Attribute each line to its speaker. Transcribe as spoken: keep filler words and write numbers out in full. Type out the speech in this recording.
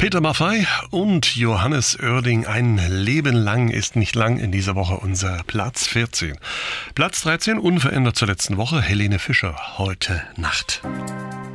Speaker 1: Peter Maffay und Johannes Oerding. Ein Leben lang ist nicht lang in dieser Woche unser Platz vierzehn. Platz dreizehn, unverändert zur letzten Woche, Helene Fischer, Heute Nacht.